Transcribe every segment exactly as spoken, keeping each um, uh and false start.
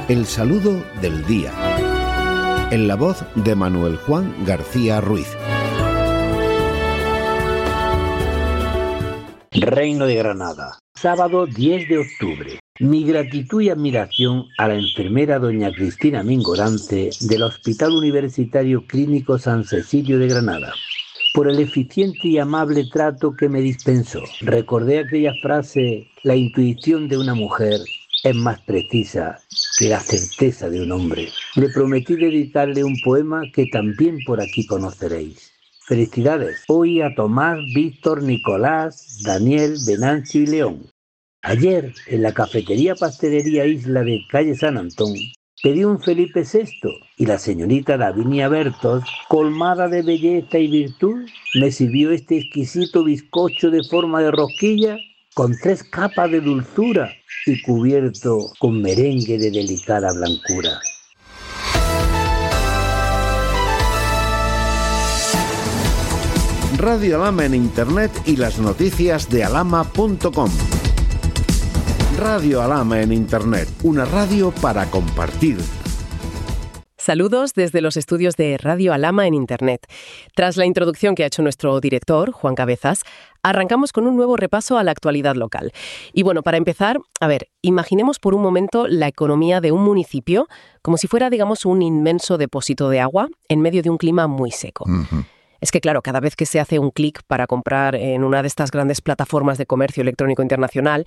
El saludo del día. En la voz de Manuel Juan García Ruiz. Reino de Granada, sábado diez de octubre. Mi gratitud y admiración a la enfermera doña Cristina Mingorance del Hospital Universitario Clínico San Cecilio de Granada, por el eficiente y amable trato que me dispensó. Recordé aquella frase: la intuición de una mujer es más precisa que la certeza de un hombre. Le prometí dedicarle un poema que también por aquí conoceréis. Felicidades hoy a Tomás, Víctor, Nicolás, Daniel, Venancio y León. Ayer, en la cafetería Pastelería Isla de calle San Antón, pedí un Felipe sexto y la señorita Davinia Bertos, colmada de belleza y virtud, me sirvió este exquisito bizcocho de forma de rosquilla con tres capas de dulzura y cubierto con merengue de delicada blancura. Radio Alhama en Internet y las noticias de alhama punto com. Radio Alhama en Internet, una radio para compartir. Saludos desde los estudios de Radio Alhama en Internet. Tras la introducción que ha hecho nuestro director, Juan Cabezas, arrancamos con un nuevo repaso a la actualidad local. Y bueno, para empezar, a ver, imaginemos por un momento la economía de un municipio como si fuera, digamos, un inmenso depósito de agua en medio de un clima muy seco. Uh-huh. Es que, claro, cada vez que se hace un clic para comprar en una de estas grandes plataformas de comercio electrónico internacional,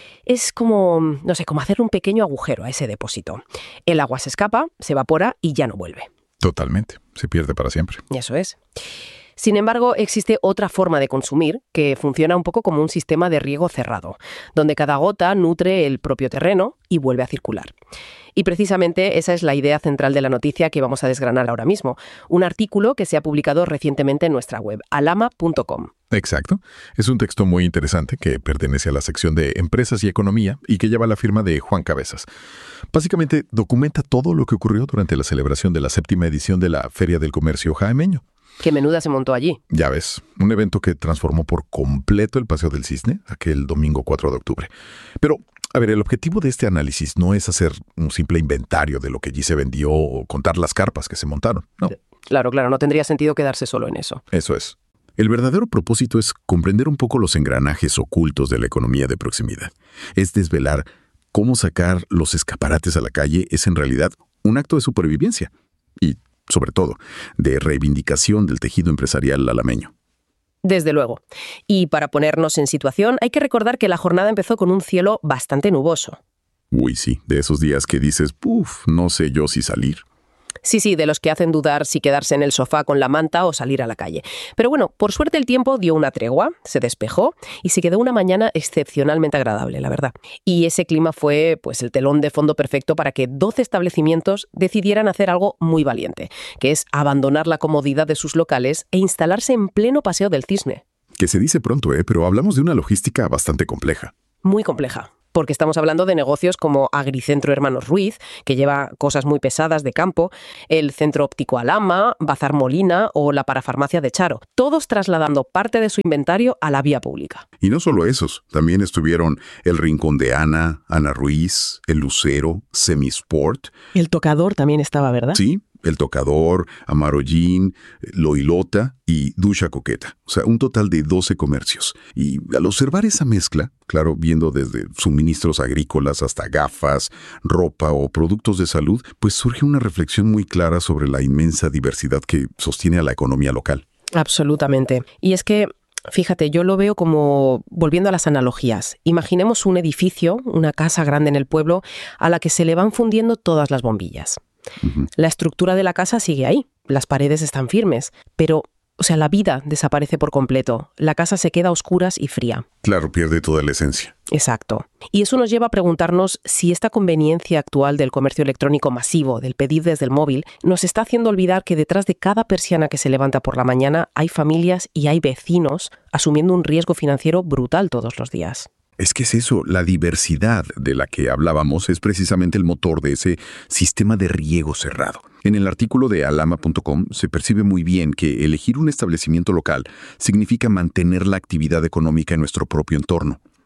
es como, no sé, como hacer un pequeño agujero a ese depósito. El agua se escapa, se evapora y ya no vuelve. Totalmente. Se pierde para siempre. Eso es. Sin embargo, existe otra forma de consumir que funciona un poco como un sistema de riego cerrado, donde cada gota nutre el propio terreno y vuelve a circular. Y precisamente esa es la idea central de la noticia que vamos a desgranar ahora mismo. Un artículo que se ha publicado recientemente en nuestra web, alhama punto com. Exacto. Es un texto muy interesante que pertenece a la sección de Empresas y Economía y que lleva la firma de Juan Cabezas. Básicamente documenta todo lo que ocurrió durante la celebración de la séptima edición de la Feria del Comercio Jaemeño. Qué menuda se montó allí. Ya ves, un evento que transformó por completo el Paseo del Cisne, aquel domingo cuatro de octubre. Pero, a ver, el objetivo de este análisis no es hacer un simple inventario de lo que allí se vendió o contar las carpas que se montaron, no. Claro, claro, no tendría sentido quedarse solo en eso. Eso es. El verdadero propósito es comprender un poco los engranajes ocultos de la economía de proximidad. Es desvelar cómo sacar los escaparates a la calle es en realidad un acto de supervivencia y, sobre todo, de reivindicación del tejido empresarial alameño. Desde luego. Y para ponernos en situación, hay que recordar que la jornada empezó con un cielo bastante nuboso. Uy, sí, de esos días que dices, puf, no sé yo si salir. Sí, sí, de los que hacen dudar si quedarse en el sofá con la manta o salir a la calle. Pero bueno, por suerte el tiempo dio una tregua, se despejó y se quedó una mañana excepcionalmente agradable, la verdad. Y ese clima fue, pues, el telón de fondo perfecto para que doce establecimientos decidieran hacer algo muy valiente, que es abandonar la comodidad de sus locales e instalarse en pleno Paseo del Cisne. Que se dice pronto, ¿eh? Pero hablamos de una logística bastante compleja. Muy compleja. Porque estamos hablando de negocios como Agricentro Hermanos Ruiz, que lleva cosas muy pesadas de campo, el Centro Óptico Alhama, Bazar Molina o la Parafarmacia de Charo, todos trasladando parte de su inventario a la vía pública. Y no solo esos, también estuvieron el Rincón de Ana, Ana Ruiz, el Lucero, Semisport. El Tocador también estaba, ¿verdad? Sí. El Tocador, Amarollín, Loilota y Ducha Coqueta. O sea, un total de doce comercios. Y al observar esa mezcla, claro, viendo desde suministros agrícolas hasta gafas, ropa o productos de salud, pues surge una reflexión muy clara sobre la inmensa diversidad que sostiene a la economía local. Absolutamente. Y es que, fíjate, yo lo veo como, volviendo a las analogías, imaginemos un edificio, una casa grande en el pueblo, a la que se le van fundiendo todas las bombillas. Uh-huh. La estructura de la casa sigue ahí, las paredes están firmes, pero, o sea, la vida desaparece por completo. La casa se queda a oscuras y fría. Claro, pierde toda la esencia. Exacto. Y eso nos lleva a preguntarnos si esta conveniencia actual del comercio electrónico masivo, del pedir desde el móvil, nos está haciendo olvidar que detrás de cada persiana que se levanta por la mañana hay familias y hay vecinos asumiendo un riesgo financiero brutal todos los días. Es que es eso, la diversidad de la que hablábamos es precisamente el motor de ese sistema de riego cerrado. En el artículo de alhama punto com se percibe muy bien que elegir un establecimiento local significa mantener la actividad económica en nuestro propio entorno.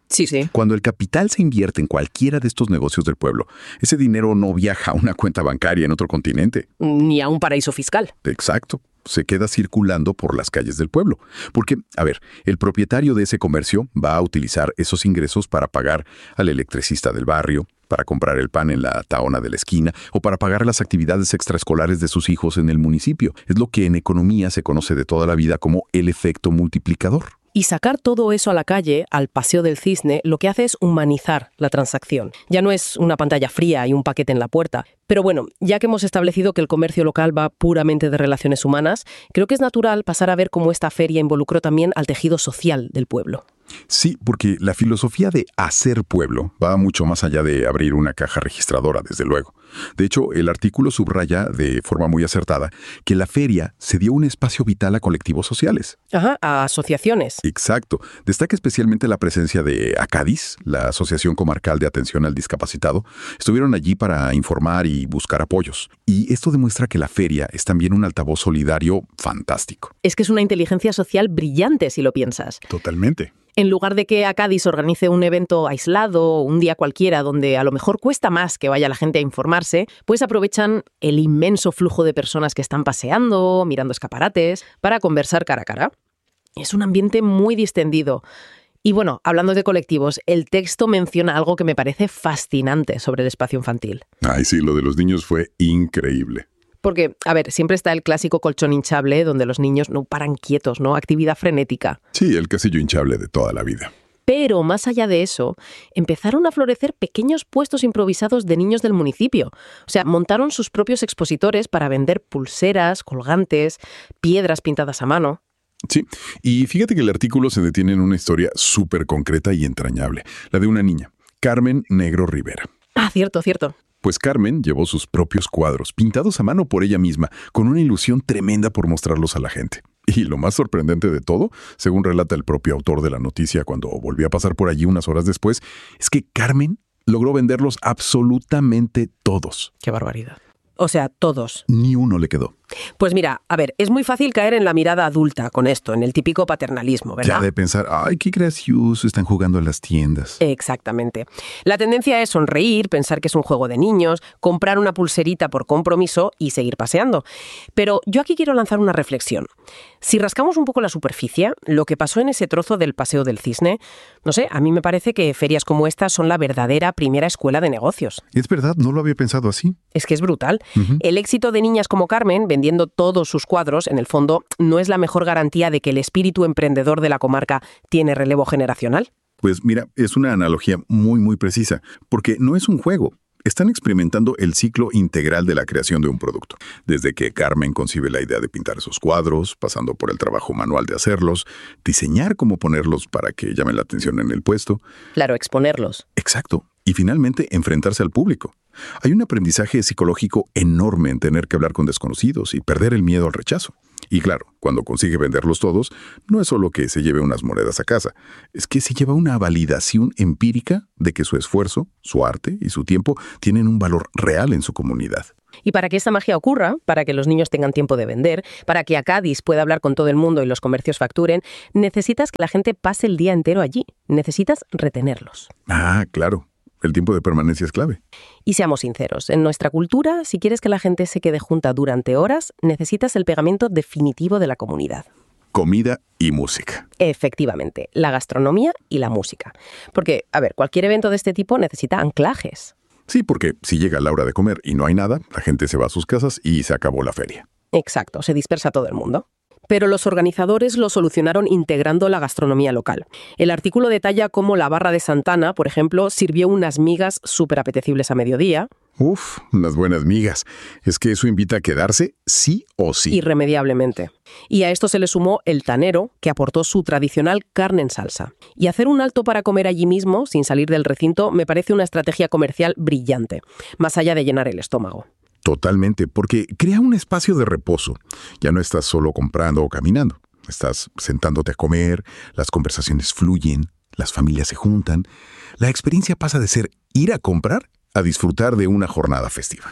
Sí, sí. Cuando el capital se invierte en cualquiera de estos negocios del pueblo, ese dinero no viaja a una cuenta bancaria en otro continente. Ni a un paraíso fiscal. Exacto. Se queda circulando por las calles del pueblo. Porque, a ver, el propietario de ese comercio va a utilizar esos ingresos para pagar al electricista del barrio, para comprar el pan en la taona de la esquina o para pagar las actividades extraescolares de sus hijos en el municipio. Es lo que en economía se conoce de toda la vida como el efecto multiplicador. Y sacar todo eso a la calle, al Paseo del Cisne, lo que hace es humanizar la transacción. Ya no es una pantalla fría y un paquete en la puerta. Pero bueno, ya que hemos establecido que el comercio local va puramente de relaciones humanas, creo que es natural pasar a ver cómo esta feria involucró también al tejido social del pueblo. Sí, porque la filosofía de hacer pueblo va mucho más allá de abrir una caja registradora, desde luego. De hecho, el artículo subraya de forma muy acertada que la feria se dio un espacio vital a colectivos sociales. Ajá, a asociaciones. Exacto. Destaca especialmente la presencia de ACADIS, la Asociación Comarcal de Atención al Discapacitado. Estuvieron allí para informar y buscar apoyos. Y esto demuestra que la feria es también un altavoz solidario fantástico. Es que es una inteligencia social brillante, si lo piensas. Totalmente. En lugar de que ACADIS organice un evento aislado, un día cualquiera, donde a lo mejor cuesta más que vaya la gente a informarse, pues aprovechan el inmenso flujo de personas que están paseando, mirando escaparates, para conversar cara a cara. Es un ambiente muy distendido. Y bueno, hablando de colectivos, el texto menciona algo que me parece fascinante sobre el espacio infantil. Ay, sí, lo de los niños fue increíble. Porque, a ver, siempre está el clásico colchón hinchable donde los niños no paran quietos, ¿no? Actividad frenética. Sí, el casillo hinchable de toda la vida. Pero, más allá de eso, empezaron a florecer pequeños puestos improvisados de niños del municipio. O sea, montaron sus propios expositores para vender pulseras, colgantes, piedras pintadas a mano. Sí, y fíjate que el artículo se detiene en una historia súper concreta y entrañable, la de una niña, Carmen Negro Rivera. Ah, cierto, cierto. Pues Carmen llevó sus propios cuadros, pintados a mano por ella misma, con una ilusión tremenda por mostrarlos a la gente. Y lo más sorprendente de todo, según relata el propio autor de la noticia cuando volvió a pasar por allí unas horas después, es que Carmen logró venderlos absolutamente todos. ¡Qué barbaridad! O sea, todos. Ni uno le quedó. Pues mira, a ver, es muy fácil caer en la mirada adulta con esto, en el típico paternalismo, ¿verdad? Ya de pensar, ay, qué gracioso, están jugando a las tiendas. Exactamente. La tendencia es sonreír, pensar que es un juego de niños, comprar una pulserita por compromiso y seguir paseando. Pero yo aquí quiero lanzar una reflexión. Si rascamos un poco la superficie, lo que pasó en ese trozo del Paseo del Cisne, no sé, a mí me parece que ferias como esta son la verdadera primera escuela de negocios. Es verdad, no lo había pensado así. Es que es brutal. Uh-huh. El éxito de niñas como Carmen, vendiendo todos sus cuadros, en el fondo, ¿no es la mejor garantía de que el espíritu emprendedor de la comarca tiene relevo generacional? Pues mira, es una analogía muy, muy precisa, porque no es un juego. Están experimentando el ciclo integral de la creación de un producto. Desde que Carmen concibe la idea de pintar esos cuadros, pasando por el trabajo manual de hacerlos, diseñar cómo ponerlos para que llamen la atención en el puesto. Claro, exponerlos. Exacto. Y finalmente, enfrentarse al público. Hay un aprendizaje psicológico enorme en tener que hablar con desconocidos y perder el miedo al rechazo. Y claro, cuando consigue venderlos todos, no es solo que se lleve unas monedas a casa, es que se lleva una validación empírica de que su esfuerzo, su arte y su tiempo tienen un valor real en su comunidad. Y para que esta magia ocurra, para que los niños tengan tiempo de vender, para que ACADIS pueda hablar con todo el mundo y los comercios facturen, necesitas que la gente pase el día entero allí. Necesitas retenerlos. Ah, claro. El tiempo de permanencia es clave. Y seamos sinceros, en nuestra cultura, si quieres que la gente se quede junta durante horas, necesitas el pegamento definitivo de la comunidad. Comida y música. Efectivamente, la gastronomía y la música. Porque, a ver, cualquier evento de este tipo necesita anclajes. Sí, porque si llega la hora de comer y no hay nada, la gente se va a sus casas y se acabó la feria. Exacto, se dispersa todo el mundo. Pero los organizadores lo solucionaron integrando la gastronomía local. El artículo detalla cómo la Barra de Santana, por ejemplo, sirvió unas migas súper apetecibles a mediodía. Uf, unas buenas migas. Es que eso invita a quedarse sí o sí. Irremediablemente. Y a esto se le sumó el tanero, que aportó su tradicional carne en salsa. Y hacer un alto para comer allí mismo, sin salir del recinto, me parece una estrategia comercial brillante, más allá de llenar el estómago. Totalmente, porque crea un espacio de reposo. Ya no estás solo comprando o caminando. Estás sentándote a comer, las conversaciones fluyen, las familias se juntan. La experiencia pasa de ser ir a comprar a disfrutar de una jornada festiva.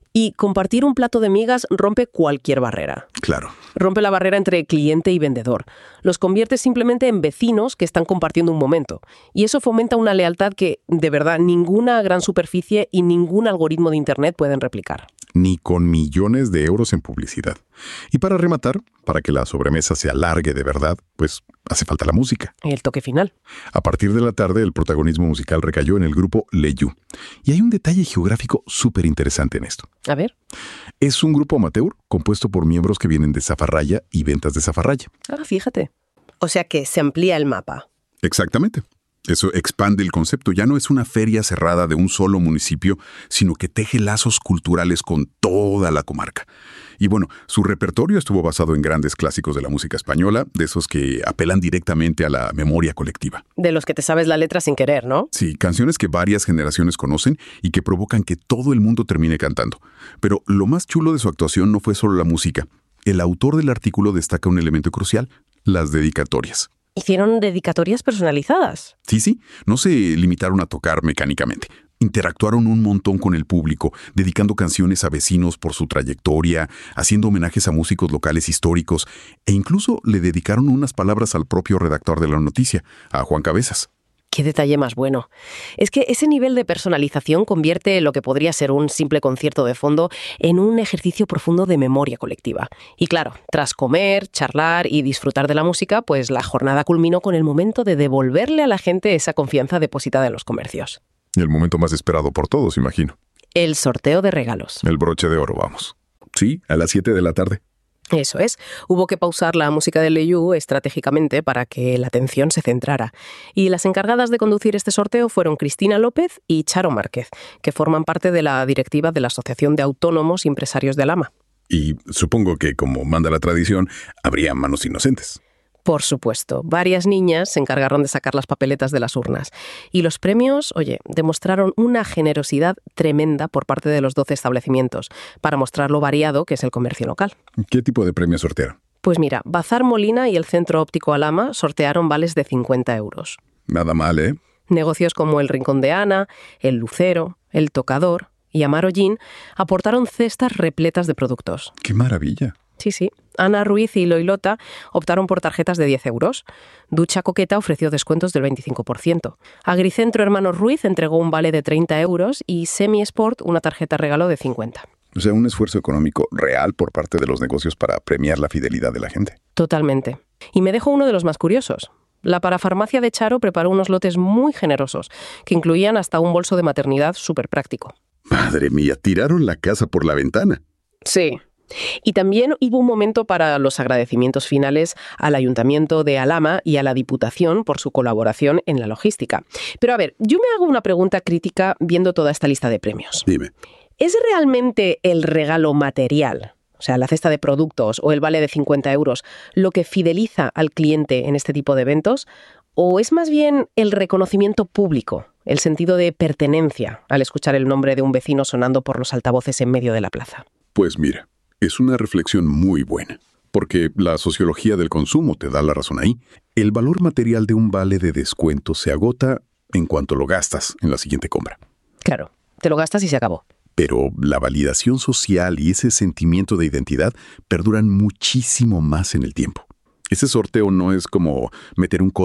Y compartir un plato de migas rompe cualquier barrera. Claro. Rompe la barrera entre cliente y vendedor. Los convierte simplemente en vecinos que están compartiendo un momento. Y eso fomenta una lealtad que, de verdad, ninguna gran superficie y ningún algoritmo de Internet pueden replicar. Ni con millones de euros en publicidad. Y para rematar, para que la sobremesa se alargue de verdad, pues hace falta la música. El toque final. A partir de la tarde, el protagonismo musical recayó en el grupo Leyu. Y hay un detalle geográfico súper interesante en esto. A ver. Es un grupo amateur compuesto por miembros que vienen de Zafarraya y ventas de Zafarraya. Ah, fíjate. O sea que se amplía el mapa. Exactamente. Eso expande el concepto. Ya no es una feria cerrada de un solo municipio, sino que teje lazos culturales con toda la comarca. Y bueno, su repertorio estuvo basado en grandes clásicos de la música española, de esos que apelan directamente a la memoria colectiva. De los que te sabes la letra sin querer, ¿no? Sí, canciones que varias generaciones conocen y que provocan que todo el mundo termine cantando. Pero lo más chulo de su actuación no fue solo la música. El autor del artículo destaca un elemento crucial: las dedicatorias. ¿Hicieron dedicatorias personalizadas? Sí, sí, no se limitaron a tocar mecánicamente. Interactuaron un montón con el público, dedicando canciones a vecinos por su trayectoria, haciendo homenajes a músicos locales históricos, e incluso le dedicaron unas palabras al propio redactor de la noticia, a Juan Cabezas. Qué detalle más bueno. Es que ese nivel de personalización convierte lo que podría ser un simple concierto de fondo en un ejercicio profundo de memoria colectiva. Y claro, tras comer, charlar y disfrutar de la música, pues la jornada culminó con el momento de devolverle a la gente esa confianza depositada en los comercios. El momento más esperado por todos, imagino. El sorteo de regalos. El broche de oro, vamos. Sí, a las siete de la tarde. Eso es. Hubo que pausar la música de Leyu estratégicamente para que la atención se centrara. Y las encargadas de conducir este sorteo fueron Cristina López y Charo Márquez, que forman parte de la directiva de la Asociación de Autónomos y Empresarios de Alhama. Y supongo que, como manda la tradición, habría manos inocentes. Por supuesto, varias niñas se encargaron de sacar las papeletas de las urnas. Y los premios, oye, demostraron una generosidad tremenda por parte de los doce establecimientos, para mostrar lo variado que es el comercio local. ¿Qué tipo de premios sortearon? Pues mira, Bazar Molina y el Centro Óptico Alhama sortearon vales de cincuenta euros. Nada mal, ¿eh? Negocios como el Rincón de Ana, el Lucero, el Tocador y Amaro Gin aportaron cestas repletas de productos. ¡Qué maravilla! Sí, sí. Ana Ruiz y Loilota optaron por tarjetas de diez euros. Ducha Coqueta ofreció descuentos del veinticinco por ciento. Agricentro Hermanos Ruiz entregó un vale de treinta euros y Semi Sport una tarjeta regalo de cincuenta. O sea, un esfuerzo económico real por parte de los negocios para premiar la fidelidad de la gente. Totalmente. Y me dejo uno de los más curiosos. La parafarmacia de Charo preparó unos lotes muy generosos, que incluían hasta un bolso de maternidad súper práctico. Madre mía, tiraron la casa por la ventana. Sí. Y también hubo un momento para los agradecimientos finales al Ayuntamiento de Alhama y a la Diputación por su colaboración en la logística. Pero a ver, yo me hago una pregunta crítica viendo toda esta lista de premios. Dime. ¿Es realmente el regalo material, o sea, la cesta de productos o el vale de cincuenta euros, lo que fideliza al cliente en este tipo de eventos? ¿O es más bien el reconocimiento público, el sentido de pertenencia al escuchar el nombre de un vecino sonando por los altavoces en medio de la plaza? Pues mira, es una reflexión muy buena, porque la sociología del consumo te da la razón ahí. El valor material de un vale de descuento se agota en cuanto lo gastas en la siguiente compra. Claro, te lo gastas y se acabó. Pero la validación social y ese sentimiento de identidad perduran muchísimo más en el tiempo. Ese sorteo no es como meter un código